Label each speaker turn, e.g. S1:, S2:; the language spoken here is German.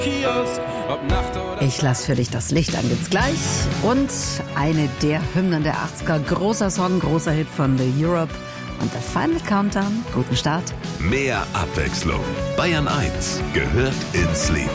S1: Ich lass für dich das Licht an, gibt's gleich. Und eine der Hymnen der 80er, großer Song, großer Hit von The Europe und The Final Countdown. Guten Start.
S2: Mehr Abwechslung. Bayern 1 gehört ins Leben.